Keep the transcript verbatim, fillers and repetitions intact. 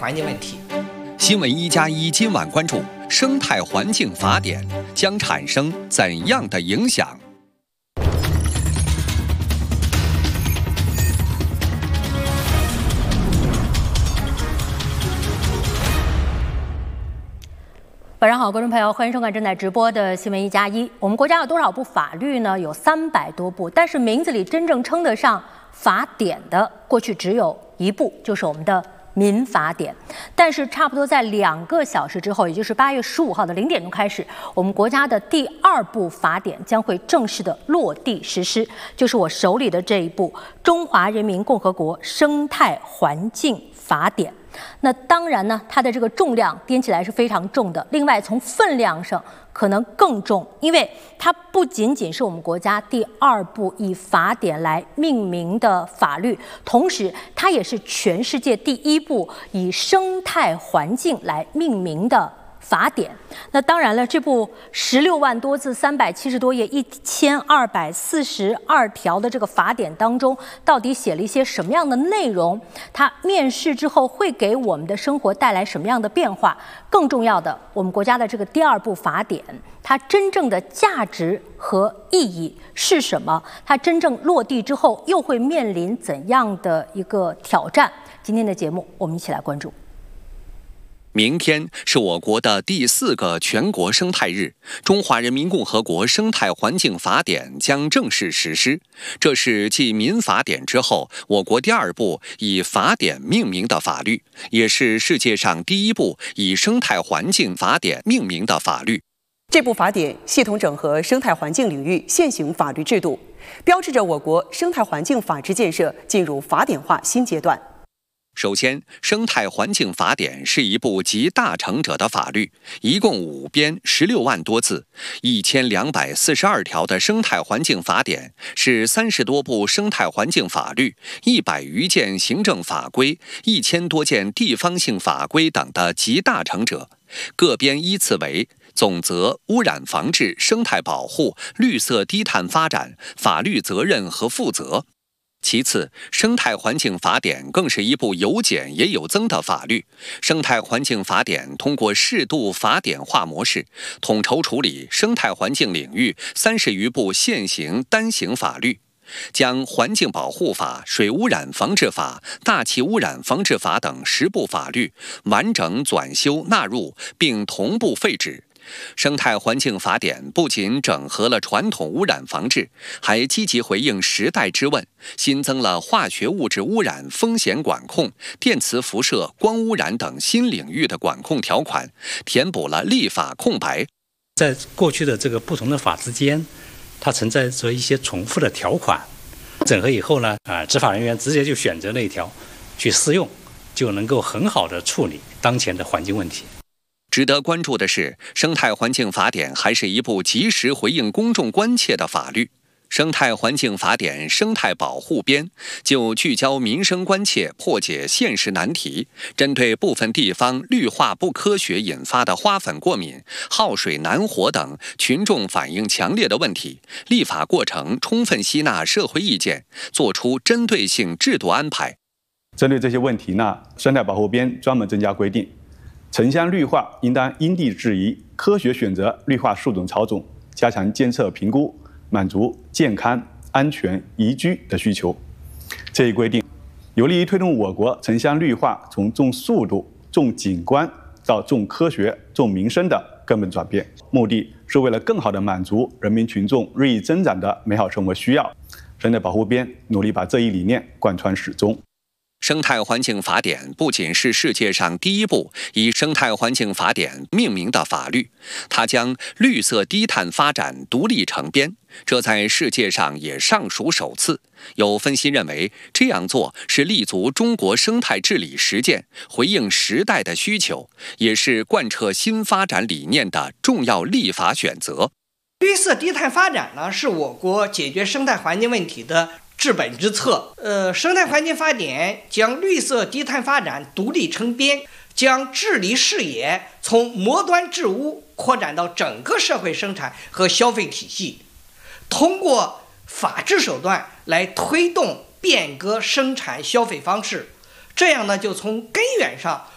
环境问题。 新闻一加一今晚关注生态环境法典将产生怎样的影响？ 晚上好，观众朋友，欢迎收看正在直播的新闻一加一。我们国家有多少部法律呢？有三百多部，但是名字里真正称得上法典的，过去只有一部，就是我们的民法典。但是差不多在两个小时之后，也就是八月十五号的零点钟开始，我们国家的第二部法典将会正式的落地实施，就是我手里的这一部《中华人民共和国生态环境法典》。那当然呢，它的这个重量掂起来是非常重的。另外，从分量上可能更重，因为它不仅仅是我们国家第二部以法典来命名的法律，同时它也是全世界第一部以生态环境来命名的法典。那当然了，这部十六万多字、三百七十多页、一千二百四十二条的这个法典当中，到底写了一些什么样的内容？它面世之后会给我们的生活带来什么样的变化？更重要的，我们国家的这个第二部法典，它真正的价值和意义是什么？它真正落地之后，又会面临怎样的一个挑战？今天的节目，我们一起来关注。 明天是我国的第四个全国生态日，中华人民共和国生态环境法典将正式实施。这是继民法典之后，我国第二部以法典命名的法律，也是世界上第一部以生态环境法典命名的法律。 这部法典系统整合生态环境领域现行法律制度，标志着我国生态环境法治建设进入法典化新阶段。 首先，生态环境法典是一部集大成者的法律，一共五编，十六万多字，一千两百四十二条的生态环境法典是三十多部生态环境法律、一百余件行政法规、一千多件地方性法规等的集大成者。各编依次为总则、污染防治、生态保护、绿色低碳发展、法律责任和负责。其次，生态环境法典更是一部有减也有增的法律。生态环境法典通过适度法典化模式，统筹处理生态环境领域三十余部现行单行法律，将环境保护法、水污染防治法、大气污染防治法等十部法律完整转修纳入，并同步废止。生态环境法典不仅整合了传统污染防治，还积极回应时代之问，新增了化学物质污染风险管控、电磁辐射、光污染等新领域的管控条款，填补了立法空白。 在过去的这个不同的法之间，它存在着一些重复的条款，整合以后呢，啊，执法人员直接就选择那一条去适用，就能够很好的处理当前的环境问题。 值得关注的是，生态环境法典还是一部及时回应公众关切的法律。生态环境法典生态保护编就聚焦民生关切，破解现实难题，针对部分地方绿化不科学引发的花粉过敏、耗水难活等群众反映强烈的问题，立法过程充分吸纳社会意见，做出针对性制度安排。 针对这些问题呢，生态保护编专门增加规定，城乡绿化应当因地制宜，科学选择绿化树种草种，加强监测评估，满足健康、安全、宜居的需求。这一规定有利于推动我国城乡绿化从重速度、重景观到重科学、重民生的根本转变，目的是为了更好地满足人民群众日益增长的美好生活需要。生态保护编努力把这一理念贯穿始终。 生态环境法典不仅是世界上第一部以生态环境法典命名的法律，它将绿色低碳发展独立成编，这在世界上也尚属首次。有分析认为，这样做是立足中国生态治理实践，回应时代的需求，也是贯彻新发展理念的重要立法选择。 绿色低碳发展呢，是我国解决生态环境问题的治本之策。呃，生态环境法典将绿色低碳发展独立成编，将治理视野从末端治污扩展到整个社会生产和消费体系，通过法治手段来推动变革生产消费方式，这样呢，就从根源上